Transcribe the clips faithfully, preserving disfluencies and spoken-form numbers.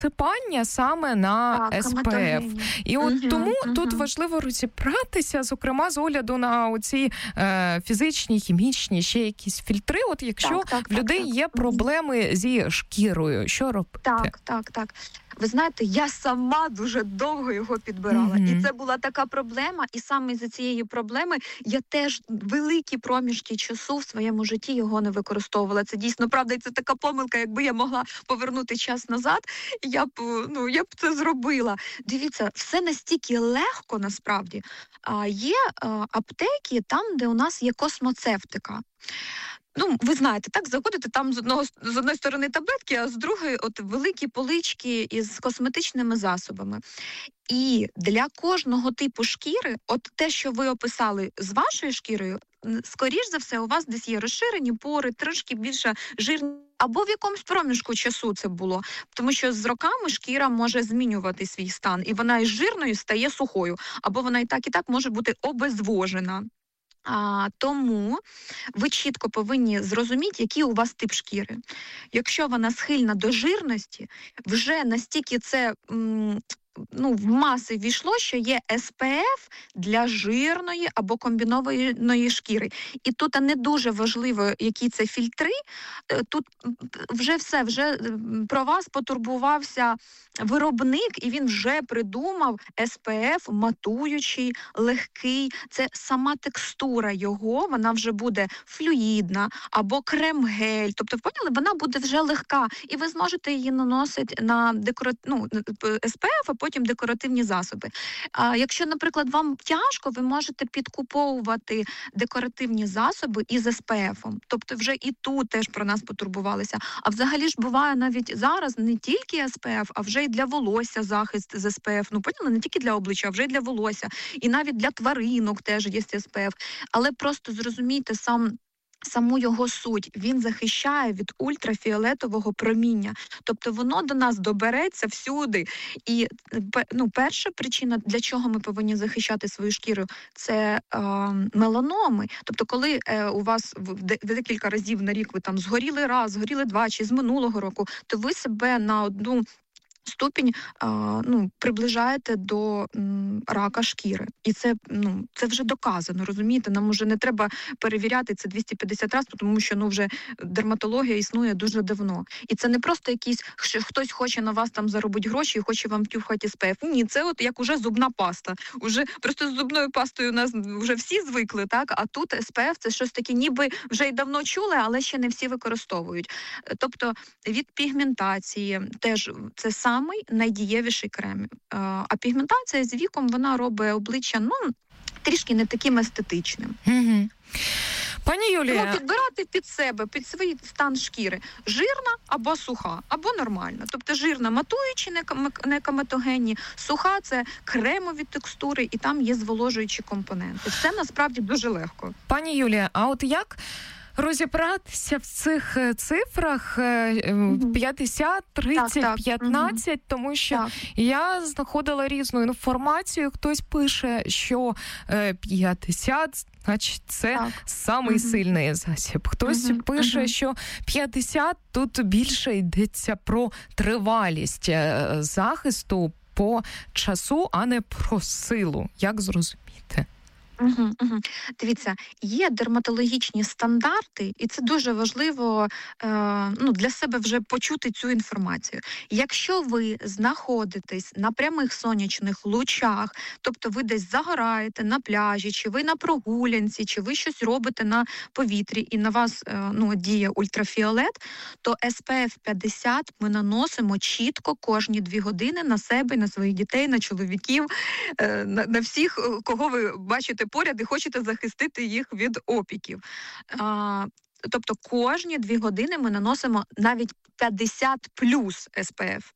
Сипання саме на Так, ес пе еф. коматогенні. І от Мгм, тому мгм. тут важливо розібратися, зокрема, з огляду на оці е, фізичні, хімічні, ще якісь фільтри. От якщо Так, так, в так, людей так. є Мгм. проблеми зі шкірою, що робити? Так, так, так. Ви знаєте, я сама дуже довго його підбирала. Мгм. І це була така проблема, і саме з цієї проблеми я теж великі проміжки часу в своєму житті його не використовувала. Це дійсно правда, і це така помилка, якби я могла повернути час назад, я б, ну, я б це зробила. Дивіться, все настільки легко насправді. А є а, аптеки там, де у нас є космоцевтика. Ну, ви знаєте, так, заходите, там з одного з одної сторони таблетки, а з другої от великі полички із косметичними засобами. І для кожного типу шкіри, от те, що ви описали з вашою шкірою, н- скоріш за все, у вас десь є розширені пори, трошки більше жирні. Або в якомусь проміжку часу це було, тому що з роками шкіра може змінювати свій стан, і вона із жирною стає сухою, або вона і так, і так може бути обезвожена. А, тому ви чітко повинні зрозуміти, який у вас тип шкіри. Якщо вона схильна до жирності, вже настільки це м, ну, в маси війшло, що є ес пе еф для жирної або комбінованої шкіри. І тут не дуже важливо, які це фільтри. Е, Тут м, вже все, вже м, про вас потурбувався виробник, і він вже придумав ес пе еф матуючий, легкий. Це сама текстура його, вона вже буде флюїдна або крем-гель. Тобто, поняли, вона буде вже легка, і ви зможете її наносити на декора... ну, ес пе еф, а потім декоративні засоби. А якщо, наприклад, вам тяжко, ви можете підкуповувати декоративні засоби із ес пе ефом. Тобто вже і тут теж про нас потурбувалися. А взагалі ж буває навіть зараз не тільки ес пе еф, а вже й для волосся захист з ес пе еф. Ну, поняли, не тільки для обличчя, а вже й для волосся. І навіть для тваринок теж є ес пе еф. Але просто зрозумійте сам саму його суть. Він захищає від ультрафіолетового проміння. Тобто воно до нас добереться всюди. І пе- ну, перша причина, для чого ми повинні захищати свою шкіру, це е, меланоми. Тобто, коли е, у вас в де- декілька разів на рік ви там згоріли раз, згоріли два, чи з минулого року, то ви себе на одну ступінь а, ну, приближаєте до м, рака шкіри. І це, ну, це вже доказано, розумієте? Нам вже не треба перевіряти це двісті п'ятдесят разів, тому що ну, вже дерматологія існує дуже давно. І це не просто якийсь, що хтось хоче на вас там заробити гроші і хоче вам тюхати ес пе еф. Ні, це от як уже зубна паста. Уже просто з зубною пастою у нас вже всі звикли, так? А тут ес пе еф це щось таке, ніби вже й давно чули, але ще не всі використовують. Тобто від пігментації теж це самий найдієвіший крем. Е, А пігментація з віком, вона робить обличчя, ну, трішки не таким естетичним. Угу. Пані Тому Юлія, підбирати під себе, під свій стан шкіри. Жирна або суха, або нормальна. Тобто жирна матуючі, не кам- не коматогенні, суха – це кремові текстури, і там є зволожуючі компоненти. Це насправді дуже легко. пані Юлія, а от як розібратися в цих е, цифрах е, е, п'ятдесят, тридцять, Так, так. п'ятнадцять, тому що Так. я знаходила різну інформацію. Хтось пише, що е, п'ятдесят, значить, це Так. самий Мгм. сильний засіб. Хтось Мгм, пише, мгм. що п'ятдесят, тут більше йдеться про тривалість е, захисту по часу, а не про силу. Як зрозуміти? Угу, угу. Дивіться, є дерматологічні стандарти, і це дуже важливо е, ну, для себе вже почути цю інформацію. Якщо ви знаходитесь на прямих сонячних лучах, тобто ви десь загораєте на пляжі, чи ви на прогулянці, чи ви щось робите на повітрі, і на вас е, ну, діє ультрафіолет, то ес пе еф п'ятдесят ми наносимо чітко кожні дві години на себе, на своїх дітей, на чоловіків, е, на, на всіх, е, кого ви бачите поряд і хочете захистити їх від опіків. А, тобто кожні дві години ми наносимо навіть п'ятдесят плюс ес пе еф.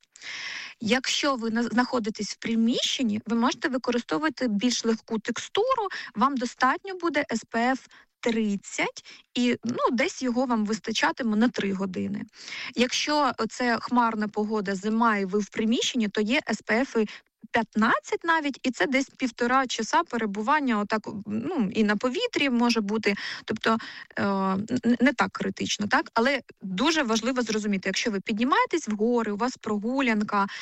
Якщо ви на- знаходитесь в приміщенні, ви можете використовувати більш легку текстуру, вам достатньо буде ес пе еф тридцять, і ну, десь його вам вистачатиме на три години. Якщо це хмарна погода, зима, і ви в приміщенні, то є ес пе еф п'ятнадцять навіть, і це десь півтора часа перебування отак, ну, і на повітрі може бути, тобто е, н- не так критично, так? Але дуже важливо зрозуміти, якщо ви піднімаєтесь в гори, у вас прогулянка,